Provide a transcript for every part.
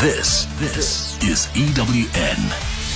This is EWN.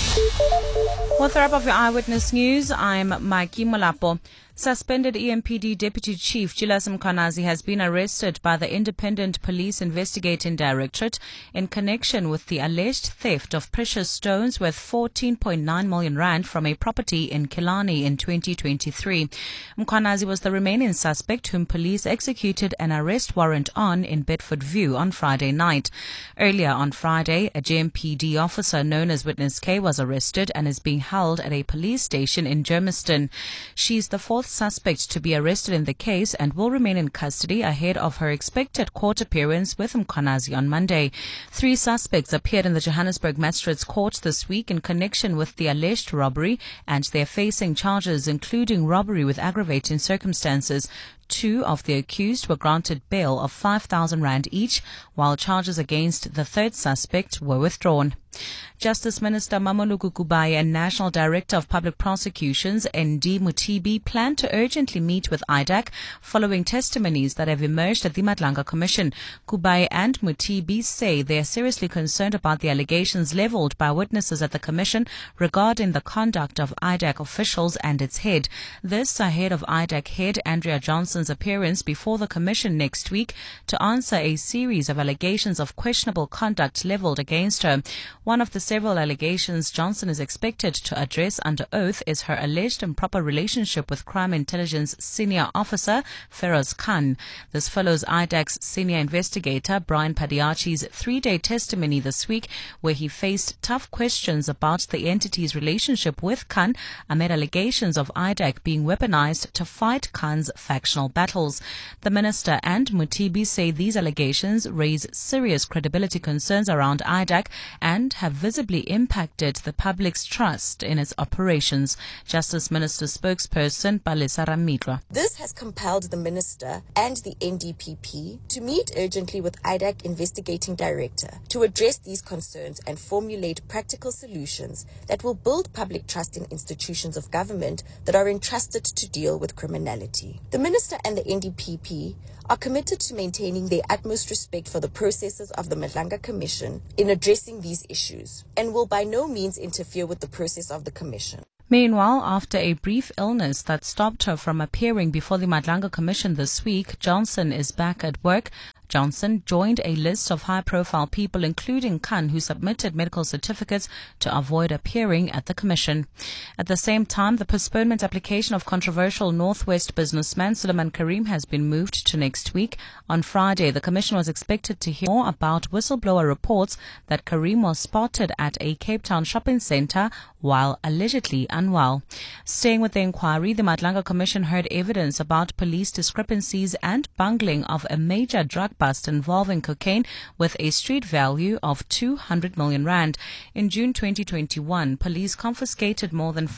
With the wrap of your Eyewitness News, I'm Mikey Molapo. Suspended EMPD Deputy Chief Julius Mkhwanazi has been arrested by the Independent Police Investigating Directorate in connection with the alleged theft of precious stones worth 14.9 million rand from a property in Killarney in 2023. Mkhwanazi was the remaining suspect whom police executed an arrest warrant on in Bedford View on Friday night. Earlier on Friday, a JMPD officer known as Witness K was arrested and is being held at a police station in Germiston. She's the fourth suspect to be arrested in the case and will remain in custody ahead of her expected court appearance with Mkhwanazi on Monday. 3 suspects appeared in the Johannesburg Magistrates Court this week in connection with the alleged robbery, and they're facing charges including robbery with aggravating circumstances. 2 of the accused were granted bail of 5,000 rand each, while charges against the third suspect were withdrawn. Justice Minister Mamoluku Kubayi and National Director of Public Prosecutions ND Mutibi plan to urgently meet with IDAC following testimonies that have emerged at the Madlanga Commission. Kubayi and Mutibi say they are seriously concerned about the allegations leveled by witnesses at the Commission regarding the conduct of IDAC officials and its head. This ahead of IDAC head Andrea Johnson's appearance before the Commission next week to answer a series of allegations of questionable conduct leveled against her. One of the several allegations Johnson is expected to address under oath is her alleged improper relationship with Crime Intelligence Senior Officer Feroz Khan. This follows IDAC's senior investigator Brian Padiachi's 3-day testimony this week, where he faced tough questions about the entity's relationship with Khan amid allegations of IDAC being weaponized to fight Khan's factional battles. The minister and Mutibi say these allegations raise serious credibility concerns around IDAC and have visibly impacted the public's trust in its operations. Justice Minister spokesperson Palesa Ramidwa. This has compelled the minister and the NDPP to meet urgently with IDAC Investigating Director to address these concerns and formulate practical solutions that will build public trust in institutions of government that are entrusted to deal with criminality. The minister and the NDPP are committed to maintaining their utmost respect for the processes of the Madlanga Commission in addressing these issues and will by no means interfere with the process of the Commission. Meanwhile, after a brief illness that stopped her from appearing before the Madlanga Commission this week, Johnson is back at work. Johnson joined a list of high-profile people, including Khan, who submitted medical certificates to avoid appearing at the Commission. At the same time, the postponement application of controversial Northwest businessman Suleiman Karim has been moved to next week. On Friday, the Commission was expected to hear more about whistleblower reports that Karim was spotted at a Cape Town shopping centre while allegedly unwell. Staying with the inquiry, the Madlanga Commission heard evidence about police discrepancies and bungling of a major drug bust involving cocaine with a street value of 200 million rand. In June 2021, police confiscated more than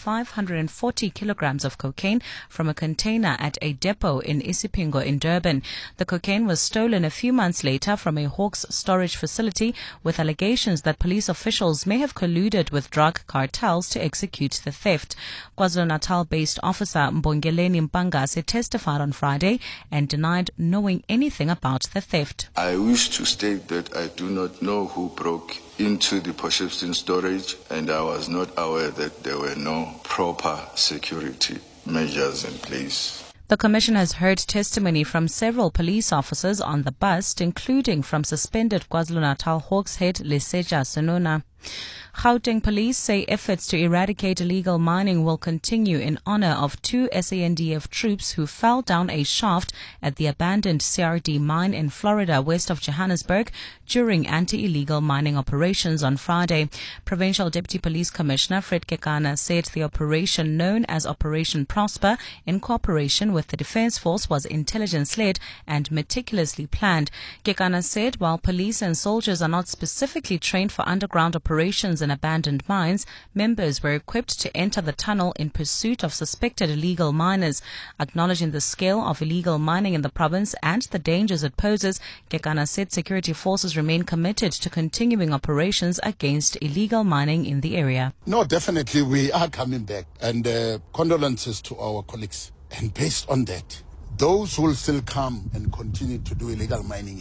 540 kilograms of cocaine from a container at a depot in Isipingo in Durban. The cocaine was stolen a few months later from a Hawks storage facility, with allegations that police officials may have colluded with drug cartels to execute the theft. KwaZulu-Natal-based officer Mbongeleni Mpangase testified on Friday and denied knowing anything about the theft. I wish to state that I do not know who broke into the Potchefstroom storage, and I was not aware that there were no proper security measures in place. The Commission has heard testimony from several police officers on the bust, including from suspended KwaZulu-Natal Hawks head Leseja Senona. Gauteng police say efforts to eradicate illegal mining will continue in honor of 2 SANDF troops who fell down a shaft at the abandoned CRD mine in Florida, west of Johannesburg, during anti-illegal mining operations on Friday. Provincial Deputy Police Commissioner Fred Kekana said the operation, known as Operation Prosper, in cooperation with the Defence Force, was intelligence-led and meticulously planned. Kekana said while police and soldiers are not specifically trained for underground operations in abandoned mines, members were equipped to enter the tunnel in pursuit of suspected illegal miners. Acknowledging the scale of illegal mining in the province and the dangers it poses, Kekana said security forces remain committed to continuing operations against illegal mining in the area. No, definitely we are coming back, and condolences to our colleagues. And based on that, those who will still come and continue to do illegal mining here,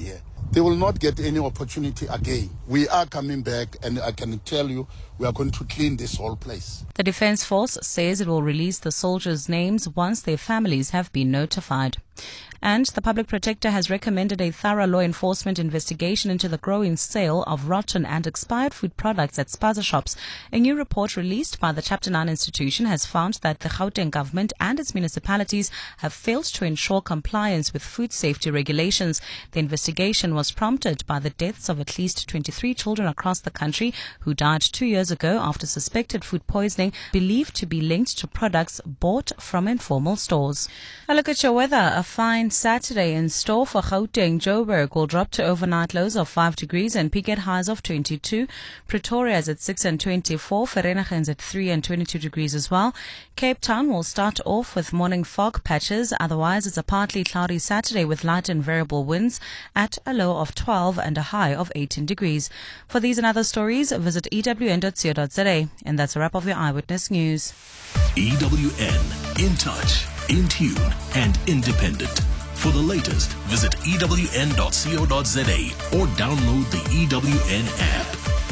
they will not get any opportunity again. We are coming back, and I can tell you, we are going to clean this whole place. The Defence Force says it will release the soldiers' names once their families have been notified. And the Public Protector has recommended a thorough law enforcement investigation into the growing sale of rotten and expired food products at spaza shops. A new report released by the Chapter 9 institution has found that the Gauteng government and its municipalities have failed to ensure compliance with food safety regulations. The investigation was prompted by the deaths of at least 23 children across the country who died 2 years ago after suspected food poisoning believed to be linked to products bought from informal stores. A look at your weather. A fine Saturday in store for Gauteng. Joburg will drop to overnight lows of 5 degrees and peak at highs of 22. Pretoria is at 6 and 24. Vereeniging is at 3 and 22 degrees as well. Cape Town will start off with morning fog patches. Otherwise, it's a partly cloudy Saturday with light and variable winds at a low of 12 and a high of 18 degrees. For these and other stories, visit ewn.co.za. And that's a wrap of your Eyewitness News. EWN, in touch, in tune, and independent. For the latest, visit ewn.co.za or download the EWN app.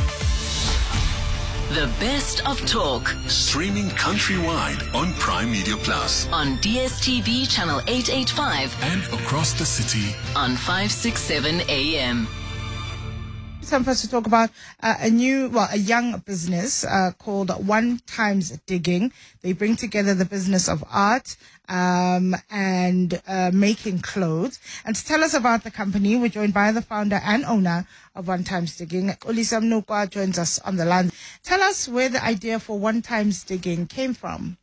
The best of talk. Streaming countrywide on Prime Media Plus. On DSTV channel 885. And across the city on 567 AM. Time for us to talk about a young business called One Times Digging. They bring together the business of art and making clothes. And to tell us about the company, we're joined by the founder and owner of One Times Digging. Xolisa Mnukwa joins us on the line. Tell us where the idea for One Times Digging came from.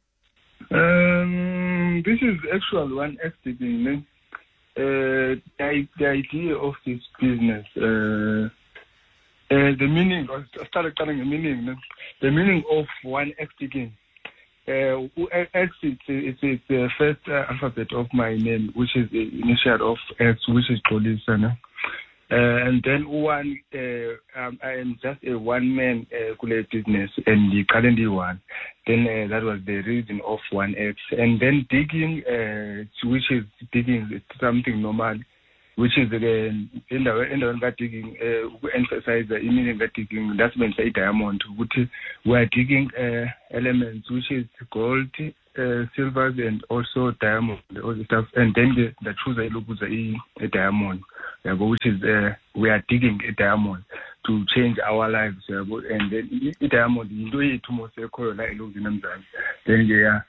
This is actual One X Digging. The idea of this business. The meaning, I started telling the meaning. The meaning of One X Digging. X is the first alphabet of my name, which is the initial of X, which is Xolisa. And then one, I am just a one-man business, and the currently one. Then that was the reason of One X. And then digging, which is digging, it's something normal. Which is in the digging, we emphasize the meaning of digging. That's when say diamond. Which we are digging elements, which is gold, silvers, and also diamond, all the stuff. And then the truth I look is a diamond, which is we are digging a diamond to change our lives. And then a diamond, you do it to most color like looks in them. Then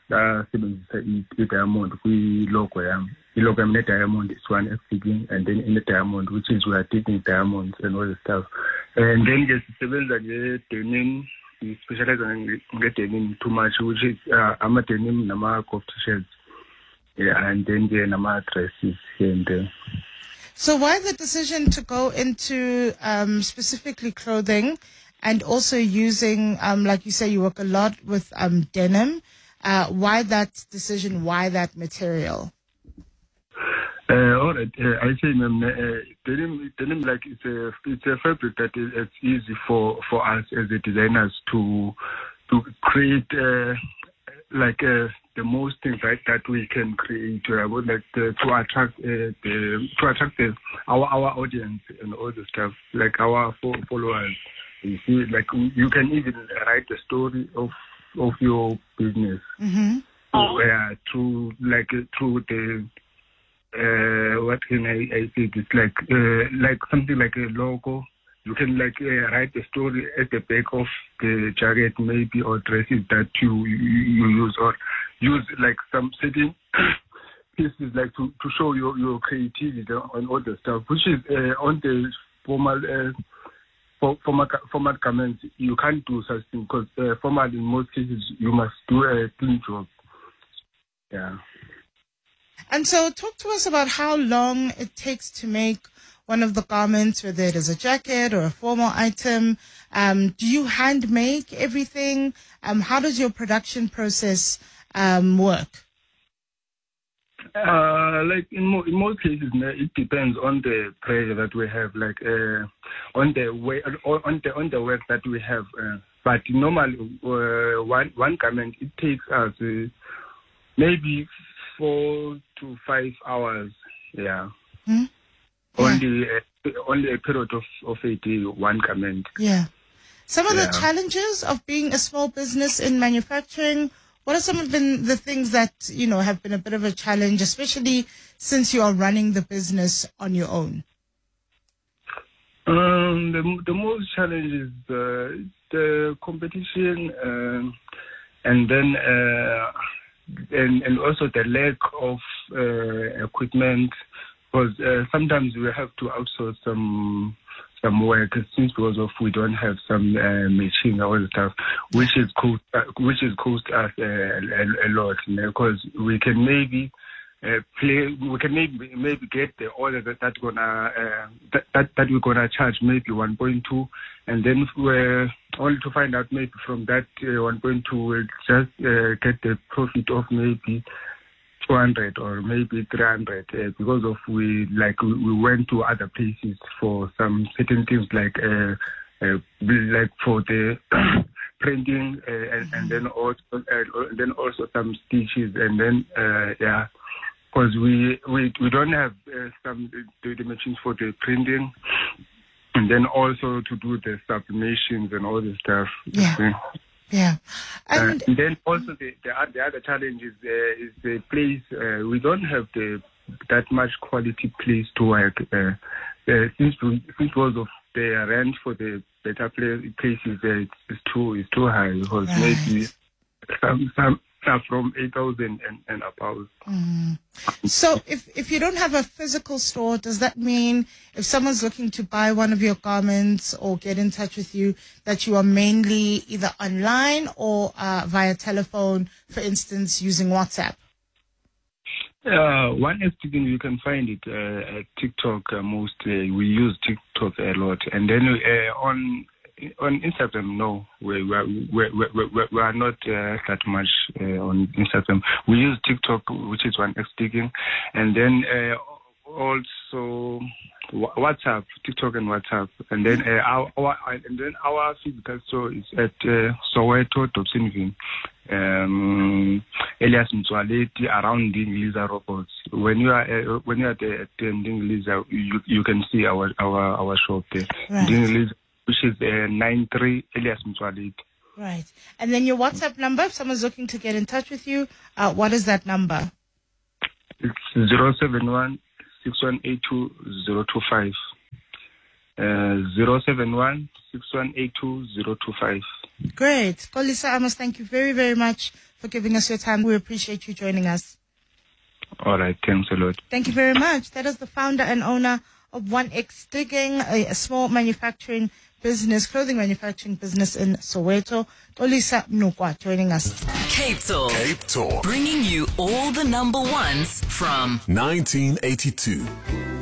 a diamond, we logo. The logo diamond is One X Digging, and then in the diamond, which is we are digging diamonds and all the stuff. And then there's the denim, we specialize on denim too much, which is I'm a denim, nama coffee shirts, and then the nama dresses here and there. So why the decision to go into specifically clothing and also using, like you say, you work a lot with denim. Why that decision? Why that material? All right, I say, denim, like it's a fabric that is easy for us as the designers to create the most things that we can create to attract our audience and all the stuff, like our followers. You see, like you can even write the story of your business through the. What can I say? It's like something like a logo. You can write the story at the back of the jacket, maybe, or dresses that you use, or use like some certain pieces, like to show your creativity and all the stuff, which is on the formal garments. You can't do such thing because formal in most cases you must do a clean job. Yeah. And so talk to us about how long it takes to make one of the garments, whether it is a jacket or a formal item. Do you hand make everything? How does your production process work? Like in most cases, it depends on the pressure that we have, like on the way, on the work that we have. But normally, one garment, it takes us maybe 4 to 5 hours. Yeah. only a period of a day, one garment. Yeah. Some of the challenges of being a small business in manufacturing, what are some of the things that, have been a bit of a challenge, especially since you are running the business on your own? The most challenge is the competition, and then and also the lack of equipment, because sometimes we have to outsource some work because of we don't have some machine or other stuff, which is cost us a lot, because we can maybe maybe get the order that we're gonna charge maybe 1.2, and then we're only to find out maybe from that 1.2 we'll just get the profit of maybe 200 or maybe 300 because of we went to other places for some certain things like for the printing and then also some stitches, and then because we don't have the machines for the printing, and then also to do the sublimations and all the stuff. Yeah. And then also the other challenge is the place. We don't have that much quality place to work. Since because of the rent for the better places, it's too high, because maybe some are from 8,000 and above. So if you don't have a physical store, does that mean if someone's looking to buy one of your garments or get in touch with you, that you are mainly either online or via telephone, for instance, using WhatsApp? One thing you can find it at TikTok mostly. We use TikTok a lot, and then on Instagram, no, we are not that much on Instagram. We use TikTok, which is one sticking, and then also WhatsApp, TikTok and WhatsApp, and then our physical store is at Soweto, Dobsonville, Elias Mtswaleti, around Dingliza robots. When you are there at Dingliza, you can see our shop there. Right. Dingliza, which is 93 Elias Mtswaleti. Right. And then your WhatsApp number, if someone's looking to get in touch with you, what is that number? It's 071 6182 025. 071 6182 025. Great. Xolisa Amos, thank you very, very much for giving us your time. We appreciate you joining us. All right. Thanks a lot. Thank you very much. That is the founder and owner of 1X Digging, a small manufacturing business, clothing manufacturing business in Soweto. Xolisa Mnukwa joining us. Cape Talk. Cape Talk. Bringing you all the number ones from 1982.